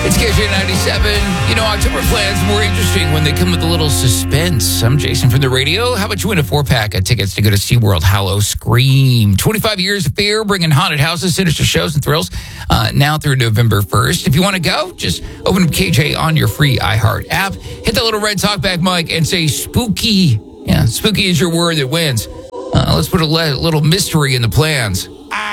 It's KJ97. You know, October plans more interesting when they come with a little suspense. I'm Jason from the radio. How about you win a 4-pack of tickets to go to SeaWorld Hallow Scream? 25 years of fear, bringing haunted houses, sinister shows, and thrills now through November 1st. If you want to go, just open up KJ on your free iHeart app. Hit the little red talkback mic and say spooky. Yeah, spooky is your word that wins. Let's put a little mystery in the plans.